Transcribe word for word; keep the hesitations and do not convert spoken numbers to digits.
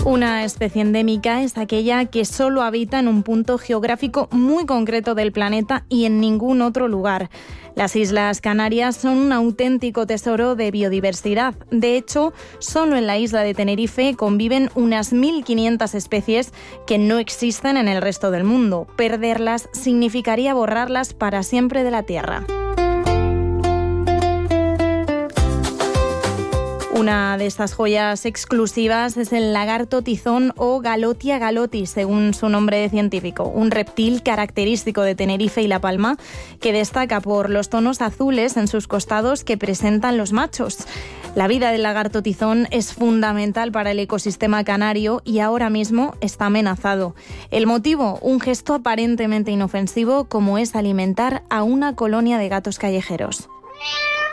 Una especie endémica es aquella que solo habita en un punto geográfico muy concreto del planeta y en ningún otro lugar. Las Islas Canarias son un auténtico tesoro de biodiversidad. De hecho, solo en la isla de Tenerife conviven unas mil quinientas especies que no existen en el resto del mundo. Perderlas significaría borrarlas para siempre de la Tierra. Una de estas joyas exclusivas es el lagarto tizón o Galotia galotis, según su nombre científico, un reptil característico de Tenerife y La Palma que destaca por los tonos azules en sus costados que presentan los machos. La vida del lagarto tizón es fundamental para el ecosistema canario y ahora mismo está amenazado. El motivo, un gesto aparentemente inofensivo como es alimentar a una colonia de gatos callejeros.